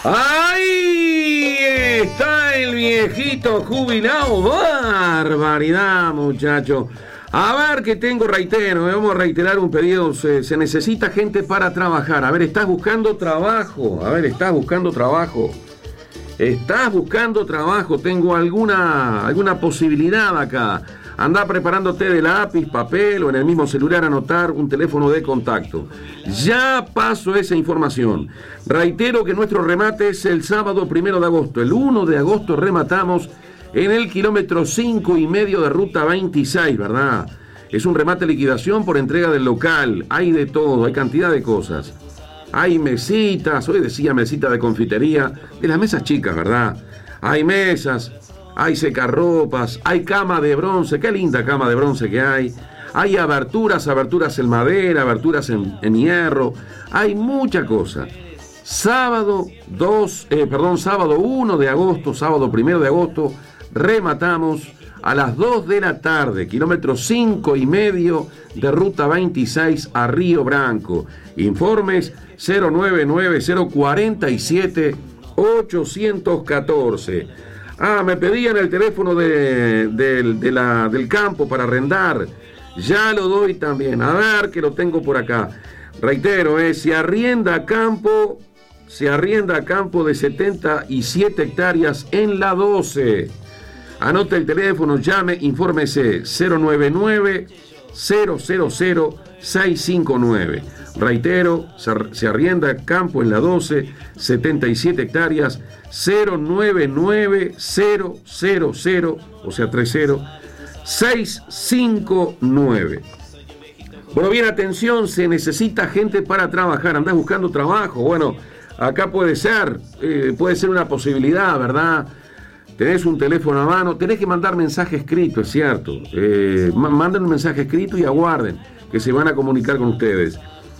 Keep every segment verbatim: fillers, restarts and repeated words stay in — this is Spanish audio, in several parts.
¡Ahí está el viejito jubilado! ¡Barbaridad, muchacho! A ver, que tengo, reitero, vamos a reiterar un pedido. Se, se necesita gente para trabajar. A ver, estás buscando trabajo. A ver, estás buscando trabajo. Estás buscando trabajo. Tengo alguna, alguna posibilidad acá. Andá preparándote de lápiz, papel o en el mismo celular anotar un teléfono de contacto. Ya paso esa información. Reitero que nuestro remate es el sábado primero de agosto. El uno de agosto rematamos en el kilómetro cinco y medio de ruta veintiséis, ¿verdad? Es un remate de liquidación por entrega del local. Hay de todo, hay cantidad de cosas. Hay mesitas, hoy decía mesita de confitería, de las mesas chicas, ¿verdad? Hay mesas, hay secarropas, hay cama de bronce, qué linda cama de bronce que hay. Hay aberturas, aberturas en madera, aberturas en, en hierro, hay mucha cosa. Sábado dos, eh, perdón, sábado uno de agosto, sábado primero de agosto, rematamos a las dos de la tarde, kilómetro cinco y medio de ruta veintiséis a Río Branco. Informes cero nueve nueve cero cuatro siete ocho uno cuatro. Ah, me pedían el teléfono de, de, de la, del campo para arrendar. Ya lo doy también. A ver, que lo tengo por acá. Reitero, eh, se arrienda campo, se arrienda campo de setenta y siete hectáreas en la doce. Anote el teléfono, llame, infórmese cero nueve nueve cero cero cero seis cinco nueve. Reitero, se arrienda campo en la doce, setenta y siete hectáreas, cero nueve nueve cero cero cero, o sea treinta, seis cinco nueve. Bueno, bien, atención, se necesita gente para trabajar. ¿Andás buscando trabajo? Bueno, acá puede ser, eh, puede ser una posibilidad, ¿verdad? Tenés un teléfono a mano, tenés que mandar mensaje escrito, es cierto. Eh, manden un mensaje escrito y aguarden que se van a comunicar con ustedes.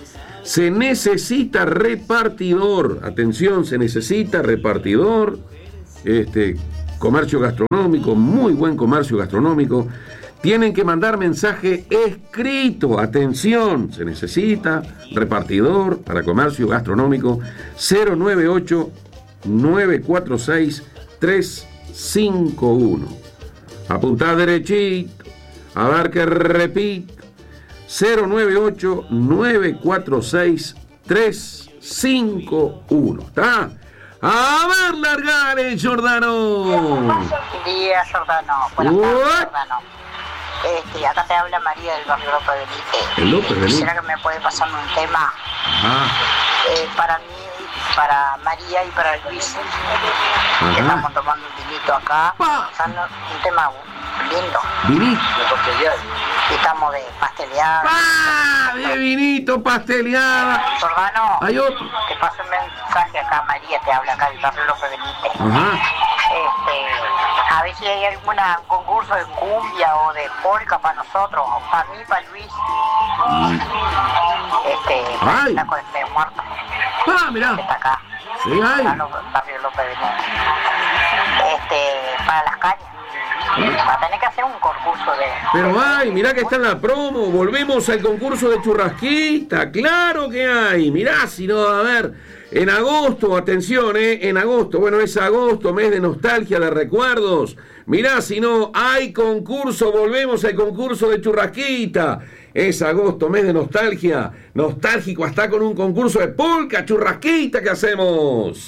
Se necesita repartidor, atención, se necesita repartidor, este, comercio gastronómico, muy buen comercio gastronómico. Tienen que mandar mensaje escrito, atención, se necesita repartidor para comercio gastronómico cero nueve ocho nueve cuatro seis tres cinco uno. Apuntá derechito, a ver que repito. cero nueve ocho nueve cuatro seis tres cinco uno. ¿Está? A ver, largale, Giordano. Buen día, Giordano. Buenas tardes, Giordano. Este, acá te habla María del barrio López Benítez. El López Benítez. Quisiera que me puede pasar un tema eh, para mí, para María y para Luis. Que estamos tomando un vinito acá. Pasando un tema lindo. Vinito. Y estamos de pasteleada. ¡Ah! De vinito, pasteleada. Giordano, hay otro. Te paso un mensaje acá, María, te habla acá del barrio López Benítez. Ajá. Este, a ver si hay algún concurso de cumbia o de polka para nosotros, o para mí, para Luis. Mm. Este, para el taco de fe muerto. Ah, mirá. Que está acá. Sí, hay. Acá en el barrio López Benítez. Este, para las cañas. Va a tener que hacer un concurso de... Pero hay, mirá que está en la promo. Volvemos al concurso de churrasquita. Claro que hay. Mirá, si no, a ver. En agosto, atención, eh. En agosto, bueno, es agosto, mes de nostalgia, de recuerdos. Mirá, si no, hay concurso. Volvemos al concurso de churrasquita. Es agosto, mes de nostalgia. Nostálgico, hasta con un concurso de polka, churrasquita que hacemos.